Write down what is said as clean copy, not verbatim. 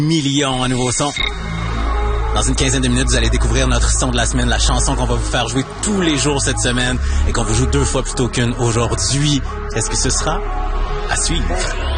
millions en nouveaux sons. Dans une quinzaine de minutes, vous allez découvrir notre son de la semaine, la chanson qu'on va vous faire jouer tous les jours cette semaine et qu'on vous joue 2 fois plutôt qu'une aujourd'hui. Qu'est-ce que ce sera? À suivre.